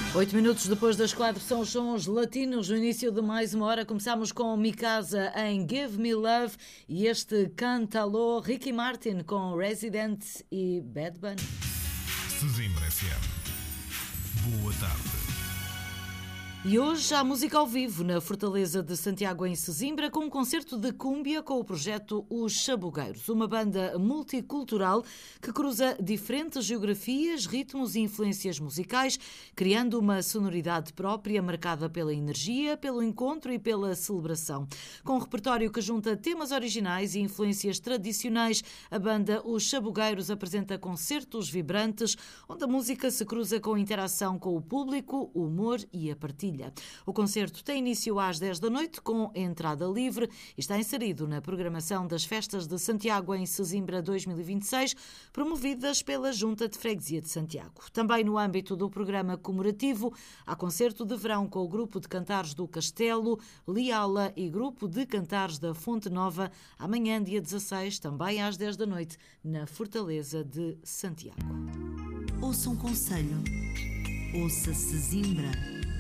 8 minutos depois das 4 são os sons latinos. No início de mais uma hora começamos com Mikasa em Give Me Love e este Cantalo, Ricky Martin com Resident e Bad Bunny. Sesimbra FM. Boa tarde. E hoje há música ao vivo na Fortaleza de Santiago, em Sesimbra, com um concerto de cúmbia com o projeto Os Chabugueiros, uma banda multicultural que cruza diferentes geografias, ritmos e influências musicais, criando uma sonoridade própria marcada pela energia, pelo encontro e pela celebração. Com um repertório que junta temas originais e influências tradicionais, a banda Os Chabugueiros apresenta concertos vibrantes, onde a música se cruza com a interação com o público, o humor e a partilha. O concerto tem início às 10 da noite, com entrada livre, e está inserido na programação das Festas de Santiago em Sesimbra 2026, promovidas pela Junta de Freguesia de Santiago. Também no âmbito do programa comemorativo, há concerto de verão com o Grupo de Cantares do Castelo, Liala e Grupo de Cantares da Fonte Nova, amanhã, dia 16, também às 10 da noite, na Fortaleza de Santiago. Ouça um conselho. Ouça Sesimbra.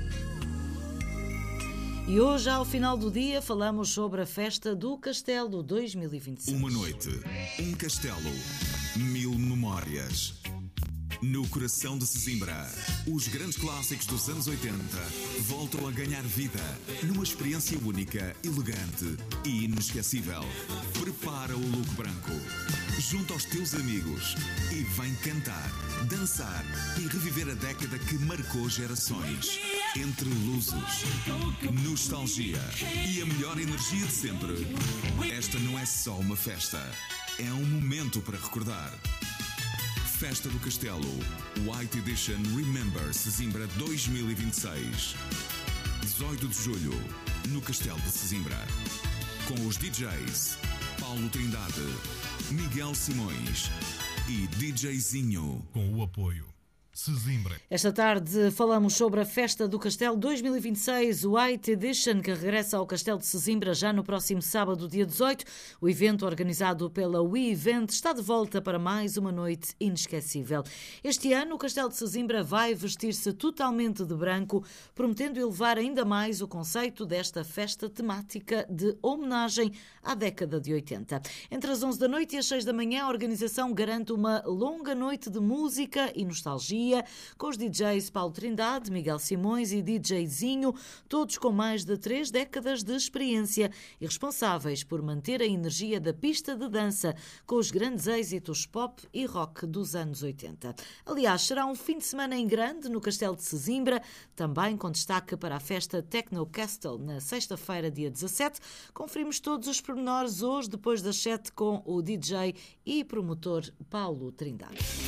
E hoje, ao final do dia, falamos sobre a Festa do Castelo 2026. Uma noite, um castelo, 1000 memórias. No coração de Sesimbra, os grandes clássicos dos anos 80 voltam a ganhar vida numa experiência única, elegante e inesquecível. Prepara o look branco, junta aos teus amigos e vem cantar, dançar e reviver a década que marcou gerações. Entre luzes, nostalgia e a melhor energia de sempre, esta não é só uma festa, é um momento para recordar. Festa do Castelo, White Edition Remember Sesimbra 2026. 18 de julho, no Castelo de Sesimbra. Com os DJs Paulo Trindade, Miguel Simões e DJzinho. Com o apoio Sesimbra. Esta tarde falamos sobre a Festa do Castelo 2026, White Edition, que regressa ao Castelo de Sesimbra já no próximo sábado, dia 18. O evento, organizado pela WeEvent, está de volta para mais uma noite inesquecível. Este ano, o Castelo de Sesimbra vai vestir-se totalmente de branco, prometendo elevar ainda mais o conceito desta festa temática de homenagem à década de 80. Entre as 11 da noite e as 6 da manhã, a organização garante uma longa noite de música e nostalgia, com os DJs Paulo Trindade, Miguel Simões e DJzinho, todos com mais de 3 décadas de experiência e responsáveis por manter a energia da pista de dança com os grandes êxitos pop e rock dos anos 80. Aliás, será um fim de semana em grande no Castelo de Sesimbra, também com destaque para a festa Techno Castle na sexta-feira, dia 17. Conferimos todos os pormenores hoje, depois das 7, com o DJ e promotor Paulo Trindade.